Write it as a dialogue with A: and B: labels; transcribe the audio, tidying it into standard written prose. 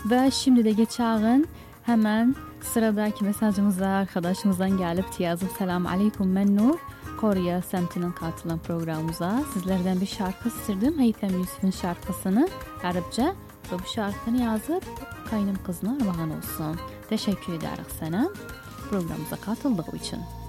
A: Ve şimdi de geçelim hemen sıradaki mesajımıza arkadaşımızdan gelip yazıp selam aleyküm ben Nur. Koreya semtinin katılan programımıza sizlerden bir şarkı istedim. Haytham Yusuf'un şarkısını Arapça ve bu şarkını yazıp kaynım kızına armağan olsun. Teşekkür ederiz sana programımıza katıldığı için.